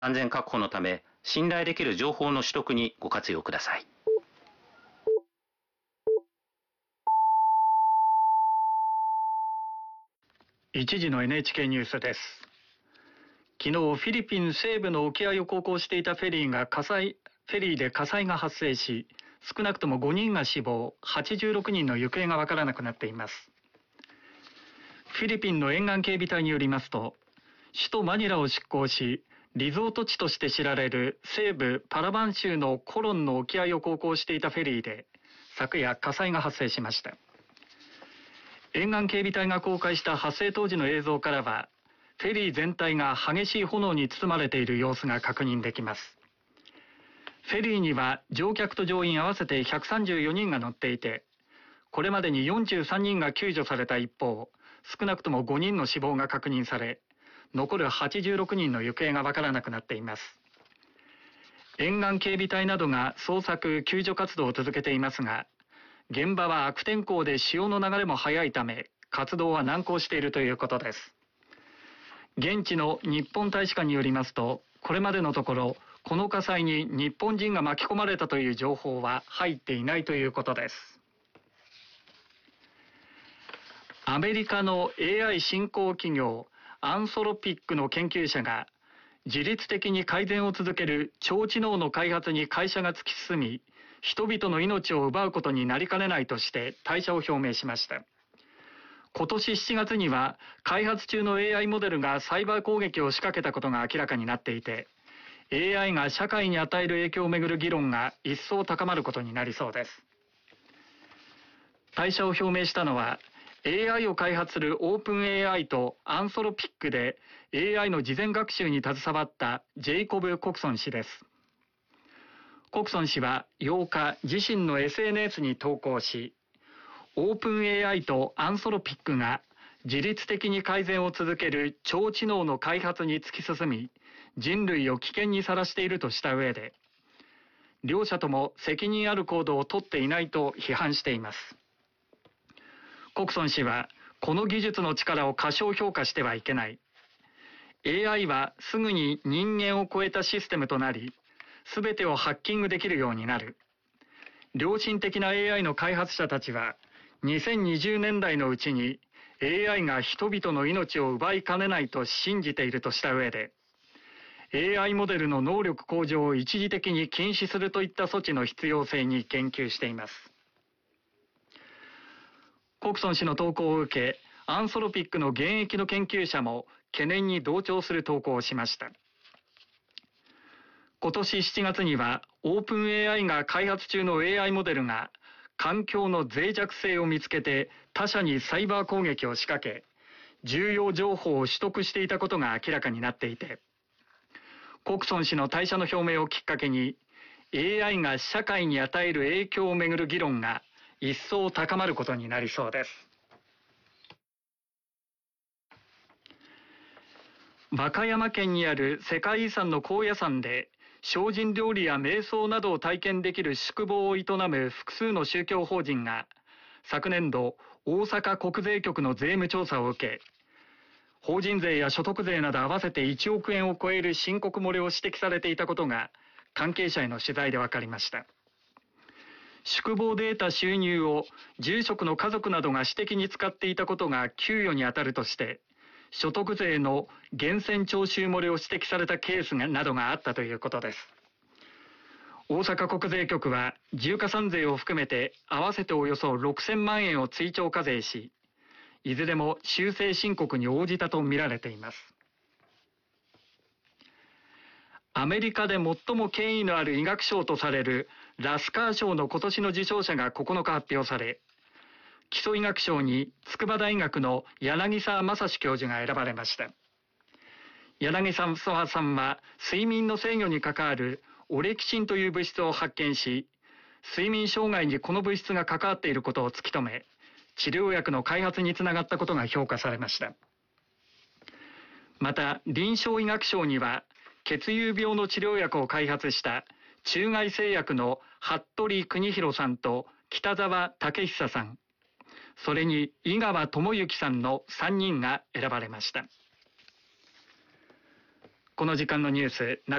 安全確保のため、信頼できる情報の取得にご活用ください。 1時の NHK ニュースです。昨日、フィリピン西部の沖合を航行していたフェリーで火災が発生し、少なくとも5人が死亡、86人の行方がわからなくなっています。フィリピンの沿岸警備隊によりますと、首都マニラを出港し、リゾート地として知られる西部パラバン州のコロンの沖合を航行していたフェリーで、昨夜火災が発生しました。沿岸警備隊が公開した発生当時の映像からは、フェリー全体が激しい炎に包まれている様子が確認できます。フェリーには乗客と乗員合わせて134人が乗っていて、これまでに43人が救助された一方、少なくとも5人の死亡が確認され、残る86人の行方がわからなくなっています。沿岸警備隊などが捜索・救助活動を続けていますが、現場は悪天候で潮の流れも速いため、活動は難航しているということです。現地の日本大使館によりますと、これまでのところ、この火災に日本人が巻き込まれたという情報は入っていないということです。アメリカの AI 新興企業アンソロピックの研究者が、自律的に改善を続ける超知能の開発に会社が突き進み、人々の命を奪うことになりかねないとして退社を表明しました。今年7月には開発中の AI モデルがサイバー攻撃を仕掛けたことが明らかになっていて、AI が社会に与える影響をめぐる議論が一層高まることになりそうです。退社を表明したのは、AI を開発するオープン AI とアンソロピックで AI の事前学習に携わったジェイコブ・コクソン氏です。コクソン氏は8日、自身の SNS に投稿し、オープン AI とアンソロピックが自律的に改善を続ける超知能の開発に突き進み、人類を危険にさらしているとした上で、両者とも責任ある行動をとっていないと批判しています。コクソン氏は、この技術の力を過小評価してはいけない。AI はすぐに人間を超えたシステムとなり、すべてをハッキングできるようになる。良心的な AI の開発者たちは、2020年代のうちに AI が人々の命を奪いかねないと信じているとした上で、AI モデルの能力向上を一時的に禁止するといった措置の必要性に言及しています。コクソン氏の投稿を受け、アンソロピックの現役の研究者も懸念に同調する投稿をしました。今年7月には、オープン AI が開発中の AI モデルが、環境の脆弱性を見つけて他社にサイバー攻撃を仕掛け、重要情報を取得していたことが明らかになっていて、コクソン氏の退社の表明をきっかけに、AI が社会に与える影響をめぐる議論が一層高まることになりそうです。和歌山県にある世界遺産の高野山で、精進料理や瞑想などを体験できる宿坊を営む複数の宗教法人が、昨年度、大阪国税局の税務調査を受け、法人税や所得税など合わせて1億円を超える申告漏れを指摘されていたことが、関係者への取材で分かりました。宿坊で得た収入を住職の家族などが私的に使っていたことが給与に当たるとして、所得税の源泉徴収漏れを指摘されたケースなどがあったということです。大阪国税局は重加算税を含めて合わせておよそ6000万円を追徴課税し、いずれも修正申告に応じたとみられています。アメリカで最も権威のある医学賞とされるラスカー賞の今年の受賞者が9日発表され、基礎医学賞に筑波大学の柳沢正史教授が選ばれました。柳沢さんは睡眠の制御に関わるオレキシンという物質を発見し、睡眠障害にこの物質が関わっていることを突き止め、治療薬の開発につながったことが評価されました。また、臨床医学賞には、血友病の治療薬を開発した中外製薬の服部邦弘さんと北澤武久さん、それに井川智之さんの3人が選ばれました。この時間のニュース